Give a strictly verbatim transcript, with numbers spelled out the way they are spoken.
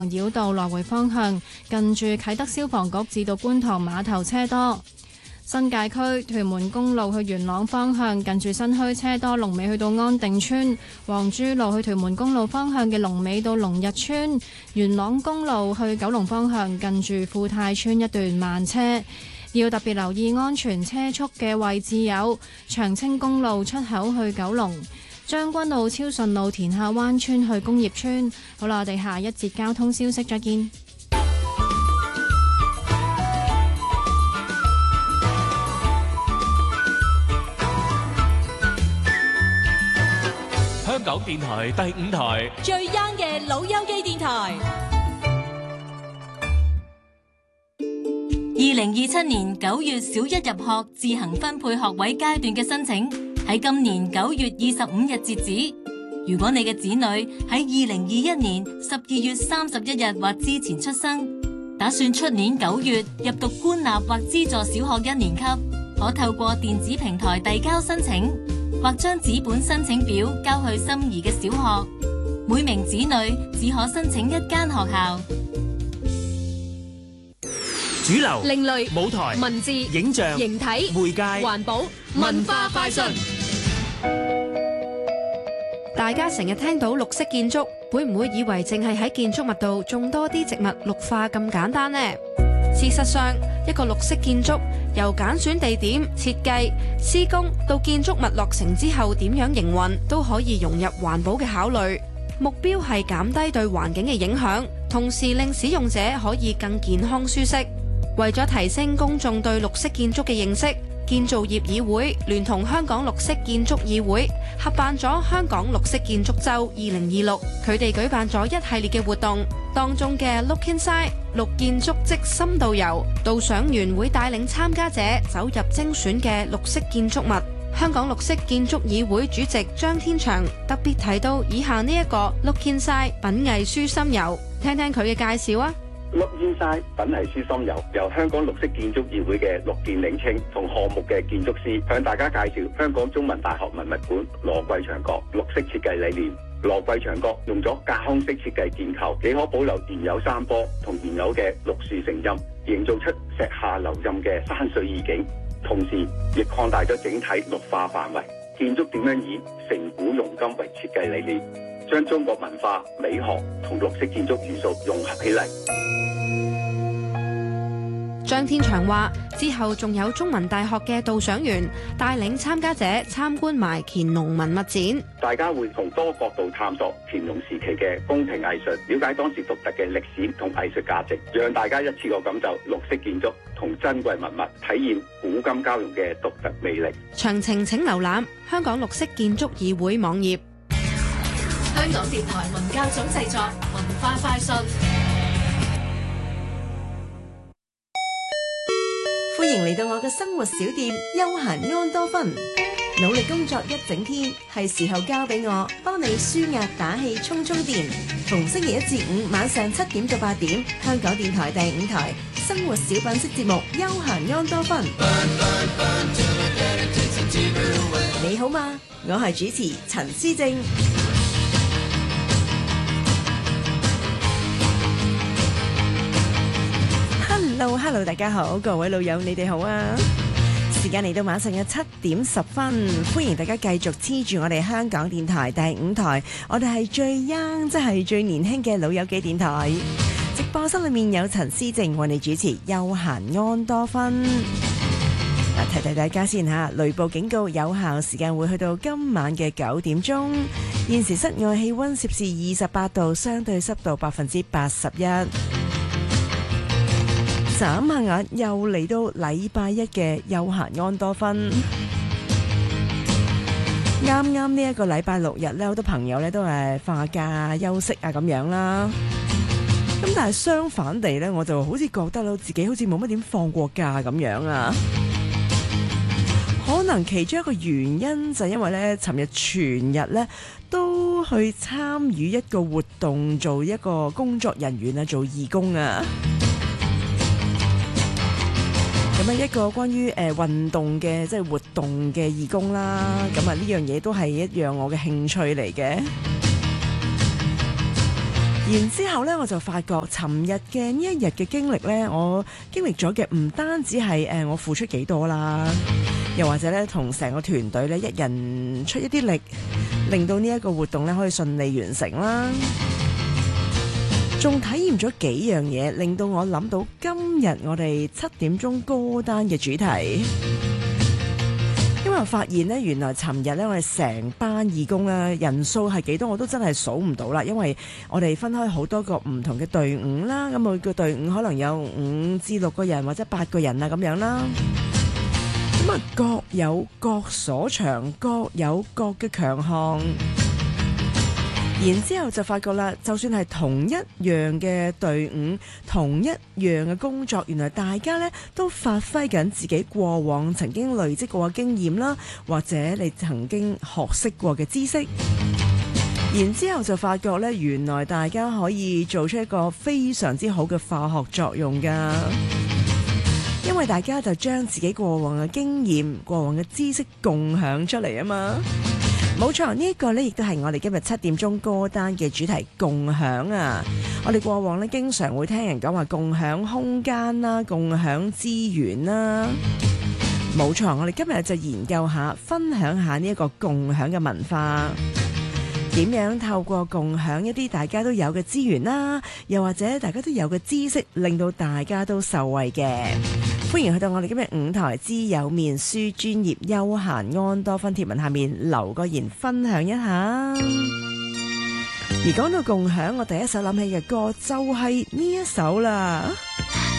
繞道來回方向，近住啟德消防局至到觀塘碼頭車多。新界區屯門公路去元朗方向，近住新墟車多，龍尾去到安定村；黃珠路去屯門公路方向嘅龍尾到龍日村；元朗公路去九龍方向，近住富泰村一段慢車。要特別留意安全車速嘅位置有長青公路出口去九龍、將軍澳超順路田下灣村去工業村。好啦，我哋下一節交通消息再見。 香港電台第五台最 young 嘅老友記電台。二零二七年九月小一入學自行分配學位階段嘅申請喺今年九月二十五日截止。如果你嘅子女喺二零二一年十二月三十一日或之前出生，打算出年九月入讀官立或資助小學一年級，可透過電子平台遞交申請，或將紙本申請表交去心儀嘅小學。每名子女只可申請一間學校。 主流、 另類舞台、 文字、 影像、 形體、 媒介、 環保、文化快訊。大家成日聽到綠色建築，會唔會以為淨係喺建築物度種多啲植物綠化咁簡單呢？事實上，一個綠色建築由揀選地點、設計、施工到建築物落成之後點樣營運，都可以融入環保嘅考慮。目標係減低對環境嘅影響，同時令使用者可以更健康舒適。為咗提升公眾對綠色建築嘅認識，建造業議會聯同香港綠色建築議會合辦咗香港綠色建築周二零二六，佢哋舉辦咗一系列嘅活動，當中嘅 Look Inside 綠建築即深度遊，導賞員會帶領參加者走入精選嘅綠色建築物。香港綠色建築議會主席張天祥特別提到以下呢一個 Look Inside 品藝書心遊，聽聽佢嘅介紹啊。 Look Inside 品藝書心遊，由香港綠色建築議會嘅陸建領青同項目嘅建築師向大家介紹香港中文大學文物館羅桂牆角綠色設計理念。羅桂牆角用咗架空式設計建構，既可保留原有山坡同原有嘅綠樹成蔭，營造出石下流浸嘅山水意境，同時亦擴大咗整體綠化範圍。建築點樣以成古融今為設計理念，將中國文化、美學同綠色建築元素融合起嚟。 張天祥話：之後仲有中文大學嘅導賞員帶領參加者參觀埋乾隆文物展， 大家會從多角度探索乾隆時期嘅宮廷藝術，了解當時獨特嘅歷史同藝術價值，讓大家一次過感受綠色建築同珍貴文物，體驗古今交融嘅獨特魅力。 詳情請瀏覽香港綠色建築議會網頁。 香港電台文教總製作文化快訊。 歡迎嚟到我嘅生活小店休閒安多芬。努力工作一整天，係時候交俾我幫你舒壓打氣充充電。逢星期一至五晚上七點到八點，香港電台第五台生活小品式節目休閒安多芬。你好嗎？我係主持陳思正。Hello Hello， 大家好，各位老友你哋好啊！時間嚟到晚上嘅七點十分，歡迎大家繼續黐住我哋香港電台第五台，我哋係最 young， 即係最年輕嘅老友記電台。直播室裏面有陳思靜為你主持休閒安多芬。嗱，提提大家先吓，雷暴警告有效時間會去到今晚嘅九點鐘。現時室外氣溫攝氏二十八度，相對濕度百分之八十一。眨下眼又嚟到禮拜一嘅休閒安多芬。啱啱呢一個禮拜六日咧，好多朋友咧都係放下假休息啊咁樣啦。咁但係相反地咧，我就好似覺得咯，自己好似冇乜點放過假咁樣啊。可能其中一個原因就係因為咧，尋日全日咧都去參與一個活動，做一個工作人員啊，做義工啊。咁啊，一個關於誒運動嘅即係活動嘅義工啦，咁啊呢樣嘢都係一樣我嘅興趣嚟嘅。而然之後呢，我就發覺尋日嘅呢一日嘅經歷呢，我經歷咗嘅唔單止係誒我付出幾多啦，又或者呢同成個團隊呢一人出一啲力，令到呢一個活動呢可以順利完成啦，仲體驗咗幾樣嘢，令到我諗到今日我哋七點鐘歌單嘅主題。因為我發現咧，原來尋日咧，我哋成班義工咧人數係幾多，我都真係數唔到啦。因為我哋分開好多個唔同嘅隊伍啦，咁每個隊伍可能有五至六個人或者八個人啊咁樣啦。咁啊，各有各所長，各有各嘅強項。然之後就發覺啦，就算係同一樣嘅隊伍，同一樣嘅工作，原來大家呢都發揮緊自己過往曾經累積過嘅經驗啦，或者你曾經學識過嘅知識。然之後就發覺呢，原來大家可以做出一個非常之好嘅化學作用㗎，因為大家就將自己過往嘅經驗、過往嘅知識共享出嚟啊嘛。冇錯，呢一個呢亦都係我哋今日七點鐘歌單嘅主題，共享啊！我哋過往呢經常會聽人講話共享空間啦、共享資源啦。冇錯，我哋今日就研究下、分享下呢一個共享嘅文化，點樣透過共享一啲大家都有嘅資源啦，又或者大家都有嘅知識，令到大家都受惠嘅。歡迎去到我哋今日五台之友面書專頁休閒安多芬貼文下面留個言分享一下。而講到共享，我第一首諗起嘅歌就係呢一首啦。